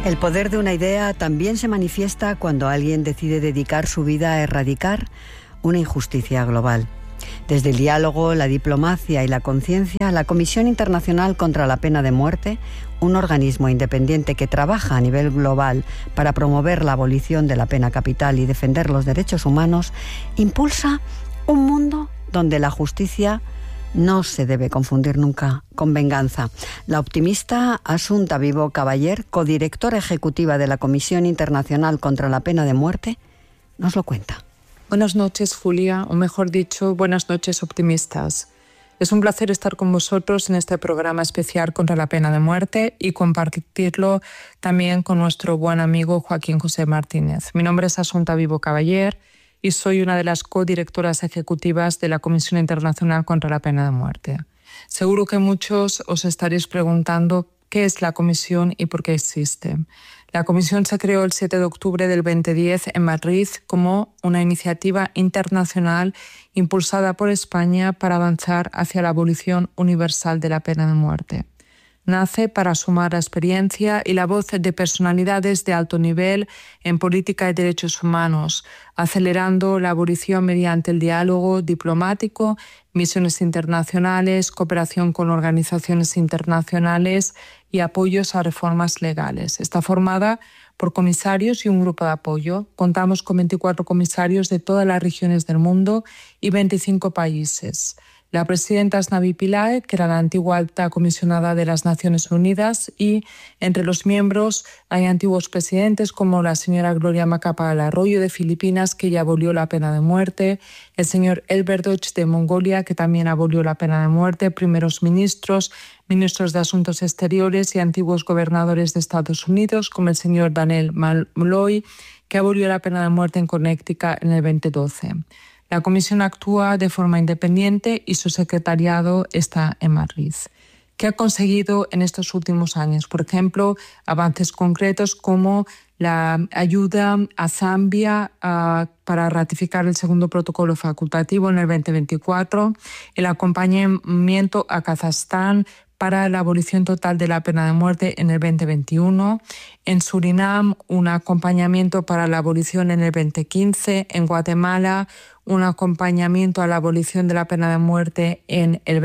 El poder de una idea también se manifiesta cuando alguien decide dedicar su vida a erradicar una injusticia global. Desde el diálogo, la diplomacia y la conciencia, la Comisión Internacional contra la Pena de Muerte, un organismo independiente que trabaja a nivel global para promover la abolición de la pena capital y defender los derechos humanos, impulsa un mundo donde la justicia no se debe confundir nunca con venganza. La optimista Assunta Vivo Caballer, codirectora ejecutiva de la Comisión Internacional contra la Pena de Muerte, nos lo cuenta. Buenas noches, Julia, o mejor dicho, buenas noches, optimistas. Es un placer estar con vosotros en este programa especial contra la pena de muerte y compartirlo también con nuestro buen amigo Joaquín José Martínez. Mi nombre es Assunta Vivo Caballer y soy una de las codirectoras ejecutivas de la Comisión Internacional contra la Pena de Muerte. Seguro que muchos os estaréis preguntando qué es la Comisión y por qué existe. La Comisión se creó el 7 de octubre del 2010 en Madrid como una iniciativa internacional impulsada por España para avanzar hacia la abolición universal de la pena de muerte. Nace para sumar la experiencia y la voz de personalidades de alto nivel en política y derechos humanos, acelerando la abolición mediante el diálogo diplomático, misiones internacionales, cooperación con organizaciones internacionales y apoyos a reformas legales. Está formada por comisarios y un grupo de apoyo. Contamos con 24 comisarios de todas las regiones del mundo y 25 países. La presidenta es Navi Pillay, que era la antigua alta comisionada de las Naciones Unidas, y entre los miembros hay antiguos presidentes como la señora Gloria Macapagal-Arroyo de Filipinas, que ya abolió la pena de muerte, el señor Elberdoj de Mongolia, que también abolió la pena de muerte, primeros ministros, ministros de Asuntos Exteriores y antiguos gobernadores de Estados Unidos, como el señor Daniel Malloy, que abolió la pena de muerte en Connecticut en el 2012. La Comisión actúa de forma independiente y su secretariado está en Madrid. ¿Qué ha conseguido en estos últimos años? Por ejemplo, avances concretos como la ayuda a Zambia para ratificar el segundo protocolo facultativo en el 2024, el acompañamiento a Kazajstán para la abolición total de la pena de muerte en el 2021, en Surinam un acompañamiento para la abolición en el 2015, en Guatemala un acompañamiento a la abolición de la pena de muerte en el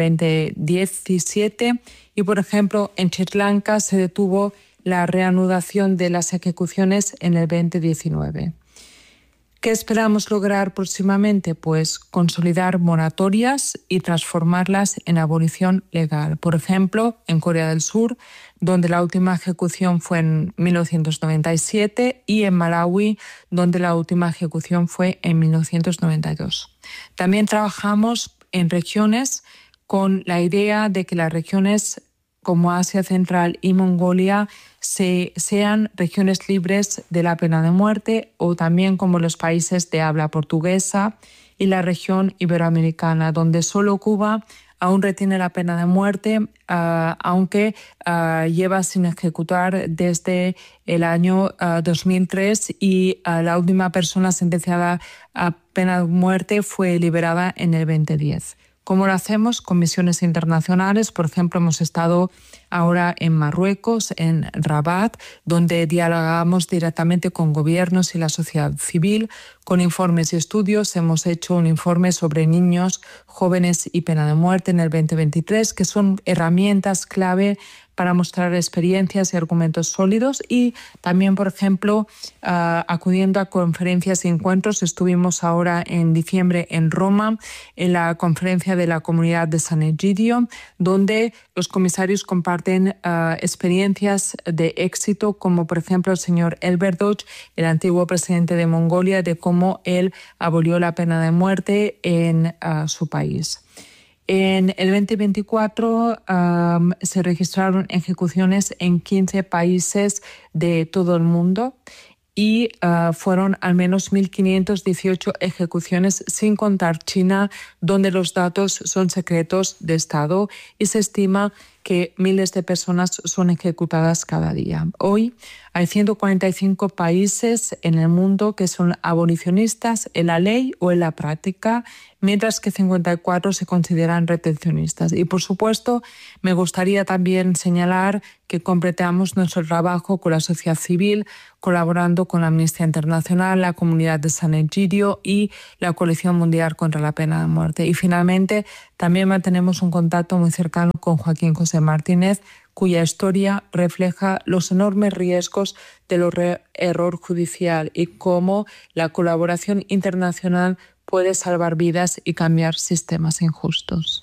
2017 y, por ejemplo, en Sri Lanka se detuvo la reanudación de las ejecuciones en el 2019. ¿Qué esperamos lograr próximamente? Pues consolidar moratorias y transformarlas en abolición legal. Por ejemplo, en Corea del Sur, donde la última ejecución fue en 1997, y en Malawi, donde la última ejecución fue en 1992. También trabajamos en regiones con la idea de que las regiones como Asia Central y Mongolia sean regiones libres de la pena de muerte, o también como los países de habla portuguesa y la región iberoamericana, donde solo Cuba aún retiene la pena de muerte, aunque lleva sin ejecutar desde el año 2003 y la última persona sentenciada a pena de muerte fue liberada en el 2010. ¿Cómo lo hacemos? Con misiones internacionales. Por ejemplo, hemos estado ahora en Marruecos, en Rabat, donde dialogamos directamente con gobiernos y la sociedad civil, con informes y estudios. Hemos hecho un informe sobre niños, jóvenes y pena de muerte en el 2023, que son herramientas clave para mostrar experiencias y argumentos sólidos, y también, por ejemplo, acudiendo a conferencias y encuentros. Estuvimos ahora en diciembre en Roma, en la conferencia de la Comunidad de San Egidio, donde los comisarios comparten experiencias de éxito, como por ejemplo el señor Elberdoj, el antiguo presidente de Mongolia, de cómo él abolió la pena de muerte en su país. En el 2024 se registraron ejecuciones en 15 países de todo el mundo y fueron al menos 1.518 ejecuciones, sin contar China, donde los datos son secretos de Estado y se estima que miles de personas son ejecutadas cada día. Hoy hay 145 países en el mundo que son abolicionistas en la ley o en la práctica. mientras que 54 se consideran retencionistas. Y por supuesto, me gustaría también señalar que completamos nuestro trabajo con la sociedad civil, colaborando con la Amnistía Internacional, la Comunidad de San Egidio y la Coalición Mundial contra la Pena de Muerte. Y finalmente, también mantenemos un contacto muy cercano con Joaquín José Martínez, cuya historia refleja los enormes riesgos del error judicial y cómo la colaboración internacional puede salvar vidas y cambiar sistemas injustos.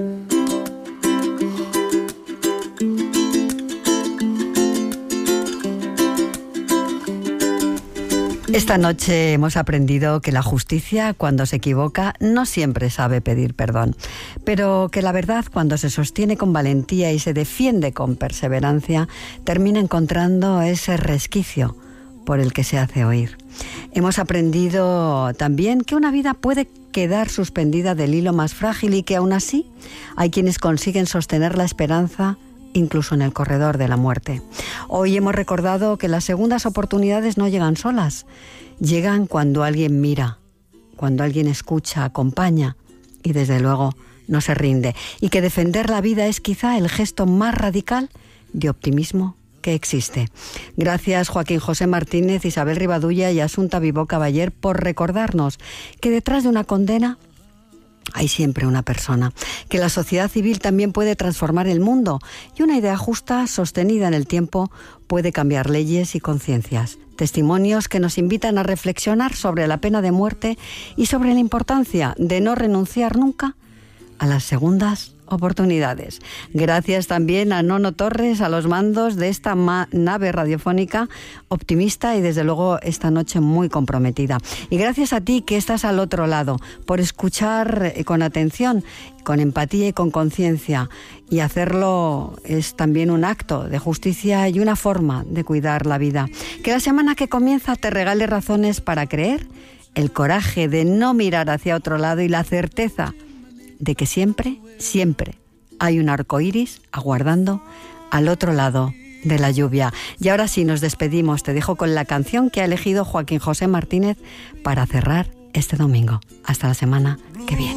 Esta noche hemos aprendido que la justicia, cuando se equivoca, no siempre sabe pedir perdón, pero que la verdad, cuando se sostiene con valentía y se defiende con perseverancia, termina encontrando ese resquicio por el que se hace oír. Hemos aprendido también que una vida puede quedar suspendida del hilo más frágil y que aún así hay quienes consiguen sostener la esperanza incluso en el corredor de la muerte. Hoy hemos recordado que las segundas oportunidades no llegan solas, llegan cuando alguien mira, cuando alguien escucha, acompaña y desde luego no se rinde, y que defender la vida es quizá el gesto más radical de optimismo que existe. Gracias Joaquín José Martínez, Isabel Rivadulla y Asunta Vivó Caballer por recordarnos que detrás de una condena hay siempre una persona, que la sociedad civil también puede transformar el mundo y una idea justa, sostenida en el tiempo, puede cambiar leyes y conciencias. Testimonios que nos invitan a reflexionar sobre la pena de muerte y sobre la importancia de no renunciar nunca a las segundas oportunidades. Gracias también a Nono Torres, a los mandos de esta nave radiofónica optimista y desde luego esta noche muy comprometida. Y gracias a ti que estás al otro lado, por escuchar con atención, con empatía y con conciencia. Y hacerlo es también un acto de justicia y una forma de cuidar la vida. Que la semana que comienza te regale razones para creer, el coraje de no mirar hacia otro lado y la certeza de que siempre, siempre hay un arco iris aguardando al otro lado de la lluvia. Y ahora sí, nos despedimos. Te dejo con la canción que ha elegido Joaquín José Martínez para cerrar este domingo. Hasta la semana que viene.